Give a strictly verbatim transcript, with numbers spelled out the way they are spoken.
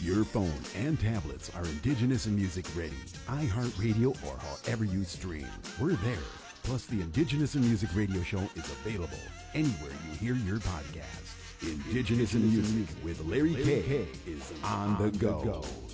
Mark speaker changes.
Speaker 1: Your phone and tablets are Indigenous in Music ready. iHeartRadio or however you stream. We're there. Plus, the Indigenous in Music radio show is available anywhere you hear your podcast. Indigenous in Music with Larry K is on the go.